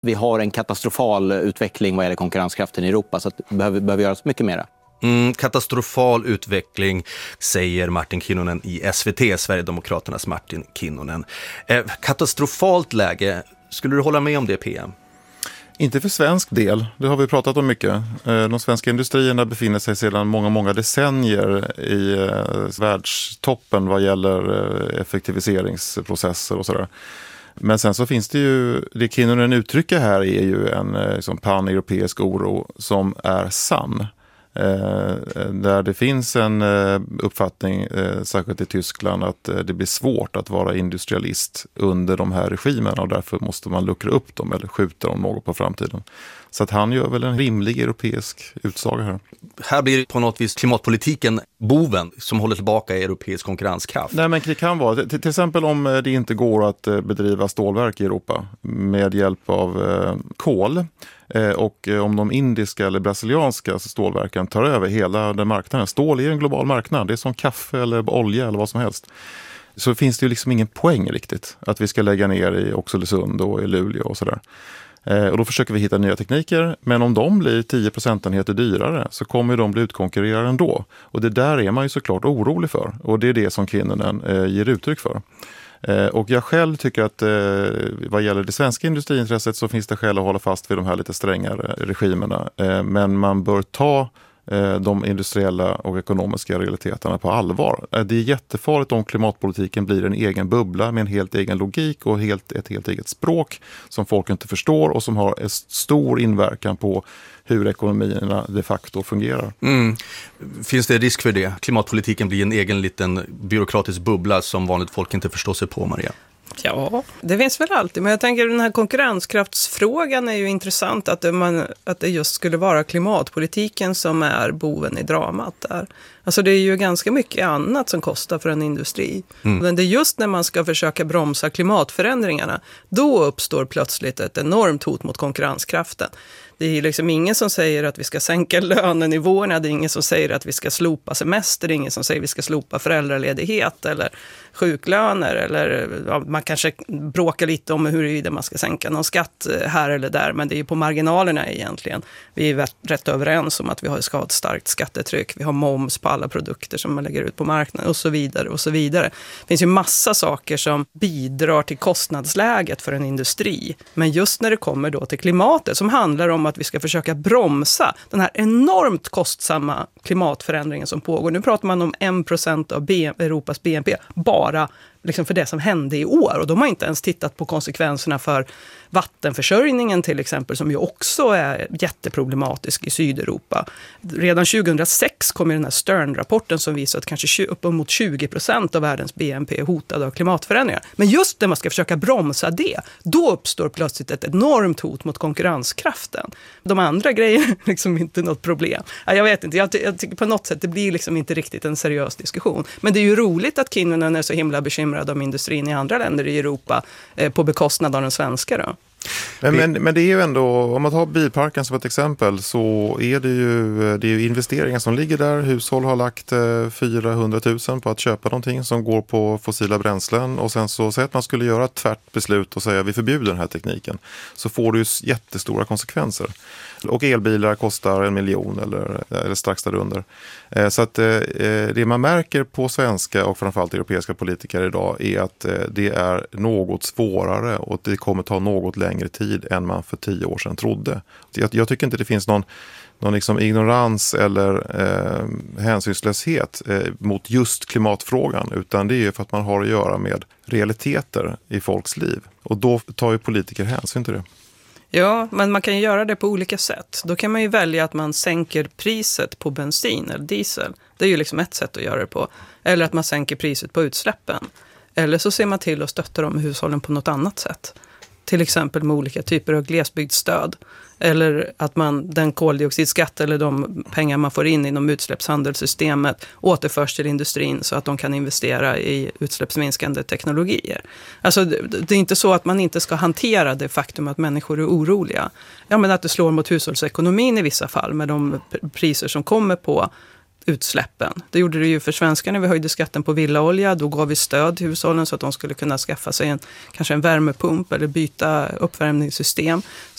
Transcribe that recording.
Vi har en katastrofal utveckling vad gäller konkurrenskraften i Europa, så att det behöver göras mycket mera. Katastrofal utveckling, säger Martin Kinnunen i SVT, Sverigedemokraternas Martin Kinnunen. Katastrofalt läge, skulle du hålla med om det, PM? Inte för svensk del, det har vi pratat om mycket. De svenska industrierna befinner sig sedan många decennier i världstoppen vad gäller effektiviseringsprocesser och sådär. Men sen så finns det ju, det Kinnunen uttrycker här är ju en liksom pan-europeisk oro som är sann. Där det finns en uppfattning, särskilt i Tyskland, att det blir svårt att vara industrialist under de här regimerna och därför måste man luckra upp dem eller skjuta dem något på framtiden. Så att han gör väl en rimlig europeisk utsaga här. Här blir på något vis klimatpolitiken boven som håller tillbaka europeisk konkurrenskraft. Nej, men det kan vara. Till exempel om det inte går att bedriva stålverk i Europa med hjälp av kol. Och om de indiska eller brasilianska stålverken tar över hela den marknaden. Stål är en global marknad. Det är som kaffe eller olja eller vad som helst. Så finns det ju liksom ingen poäng riktigt att vi ska lägga ner i Oxelösund och i Luleå och sådär. Och då försöker vi hitta nya tekniker, men om de blir 10 procentenheter dyrare så kommer de bli utkonkurrerade ändå. Och det där är man ju såklart orolig för, och det är det som Kinnunen ger uttryck för. Och jag själv tycker att vad gäller det svenska industriintresset så finns det skäl att hålla fast vid de här lite strängare regimerna. Men man bör ta de industriella och ekonomiska realiteterna på allvar. Det är jättefarligt om klimatpolitiken blir en egen bubbla med en helt egen logik och ett helt eget språk som folk inte förstår och som har en stor inverkan på hur ekonomierna de facto fungerar. Finns det risk för det? Klimatpolitiken blir en egen liten byråkratisk bubbla som vanligt folk inte förstår sig på, Maria? Ja, det finns väl alltid. Men jag tänker den här konkurrenskraftsfrågan är ju intressant, att det just skulle vara klimatpolitiken som är boven i dramat där. Alltså det är ju ganska mycket annat som kostar för en industri. Men det är just när man ska försöka bromsa klimatförändringarna, då uppstår plötsligt ett enormt hot mot konkurrenskraften. Det är liksom ingen som säger att vi ska sänka lönenivåerna, det är ingen som säger att vi ska slopa semester, det är ingen som säger att vi ska slopa föräldraledighet eller sjuklöner, eller ja, man kanske bråkar lite om huruvida man ska sänka någon skatt här eller där, men det är ju på marginalerna egentligen. Vi är rätt överens om att vi ska ha ett starkt skattetryck, vi har moms på alla produkter som man lägger ut på marknaden och så vidare och så vidare. Det finns ju massa saker som bidrar till kostnadsläget för en industri, men just när det kommer då till klimatet som handlar om att vi ska försöka bromsa den här enormt kostsamma klimatförändringen som pågår. Nu pratar man om 1% av Europas BNP bara liksom för det som hände i år, och de har inte ens tittat på konsekvenserna för vattenförsörjningen till exempel, som ju också är jätteproblematisk i Sydeuropa. Redan 2006 kom ju den här Stern-rapporten som visar att kanske uppemot 20% av världens BNP är hotade av klimatförändringar. Men just när man ska försöka bromsa det, då uppstår plötsligt ett enormt hot mot konkurrenskraften. De andra grejerna är liksom inte något problem. Jag vet inte, jag tycker på något sätt det blir liksom inte riktigt en seriös diskussion. Men det är ju roligt att Kinnunen är så himla bekymrad om industrin i andra länder i Europa på bekostnad av den svenska då. Men det är ju ändå, om man tar bilparken som ett exempel, så är det är ju investeringar som ligger där. Hushåll har lagt 400 000 på att köpa någonting som går på fossila bränslen, och sen så säger att man skulle göra ett tvärt beslut och säga vi förbjuder den här tekniken, så får det ju jättestora konsekvenser. Och elbilar kostar 1 miljon eller strax därunder. Så att det man märker på svenska och framförallt europeiska politiker idag är att det är något svårare och det kommer ta något längre tid än man för 10 år sedan trodde. Jag tycker inte det finns någon liksom ignorans eller hänsynslöshet mot just klimatfrågan, utan det är ju för att man har att göra med realiteter i folks liv. Och då tar ju politiker hänsyn till det. Ja, men man kan ju göra det på olika sätt. Då kan man ju välja att man sänker priset på bensin eller diesel. Det är ju liksom ett sätt att göra det på. Eller att man sänker priset på utsläppen. Eller så ser man till att stötta de hushållen på något annat sätt. Till exempel med olika typer av glesbygdsstöd. Eller att den koldioxidskatt eller de pengar man får in inom utsläppshandelssystemet återförs till industrin så att de kan investera i utsläppsminskande teknologier. Alltså det är inte så att man inte ska hantera det faktum att människor är oroliga. Ja, men att det slår mot hushållsekonomin i vissa fall med de priser som kommer på utsläppen. Det gjorde det ju för svenskar när vi höjde skatten på villaolja. Då gav vi stöd till hushållen så att de skulle kunna skaffa sig kanske en värmepump eller byta uppvärmningssystem.